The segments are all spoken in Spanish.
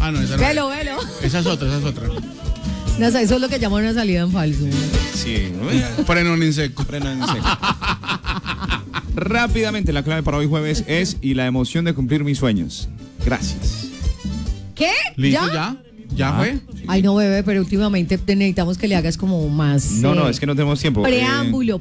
Ah, no, esa no. Velo. Esa es otra. No, eso es lo que llaman una salida en falso. Sí, Freno en seco. freno en seco. Rápidamente, la clave para hoy jueves es y la emoción de cumplir mis sueños. Gracias. ¿Qué? ¿Listo ya? ¿Ya fue? Ay, no, bebé, pero últimamente necesitamos que le hagas como más... No, es que no tenemos tiempo. Preámbulo.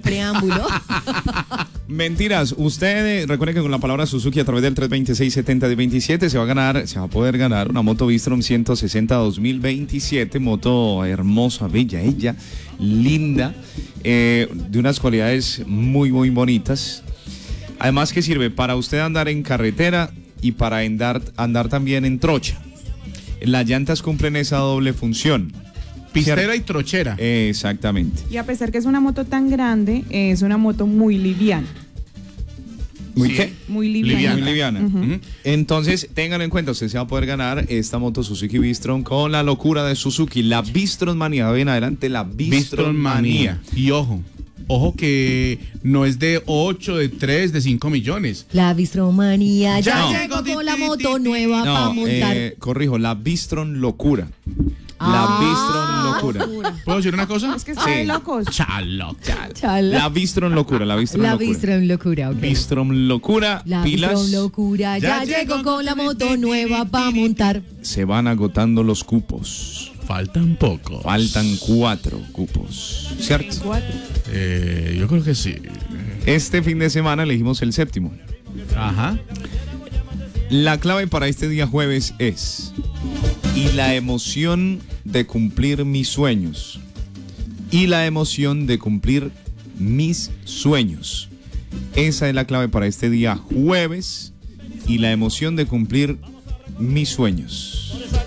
Mentiras. Usted recuerde que con la palabra Suzuki a través del 326-70-27 se va a poder ganar una moto Bistrom 160 2027, moto hermosa, bella, linda, de unas cualidades muy, muy bonitas. Además que sirve para usted andar en carretera y para andar también en trocha. Las llantas cumplen esa doble función. Pistera y trochera. Exactamente. Y a pesar que es una moto tan grande, es una moto muy liviana. ¿Muy Sí. qué? Muy liviana. Muy liviana. Ujú. Entonces, ténganlo en cuenta, usted se va a poder ganar esta moto Suzuki Bistrom con la locura de Suzuki, la Bistrom Manía. Ven adelante, la Bistrom Manía. Y ojo que no es de 8, de 3, de 5 millones. La bistromanía ya No. llegó con la moto nueva para montar. Corrijo, la Bistrom Locura. La Bistrom Locura. ¿Puedo decir una cosa? Es que está de Sí. locos. Chalo. Chala. La Bistrom Locura, la Bistrom La Locura. Bistrom locura, ok. Bistrom Locura, La pilas. Bistrom locura ya llegó con la moto nueva para montar. Se van agotando los cupos. Faltan poco. Faltan 4 cupos. ¿Cierto? 4. Yo creo que sí. Este fin de semana elegimos el 7º. Ajá. La clave para este día jueves es y la emoción de cumplir mis sueños. Y la emoción de cumplir mis sueños. Esa es la clave para este día jueves y la emoción de cumplir mis sueños.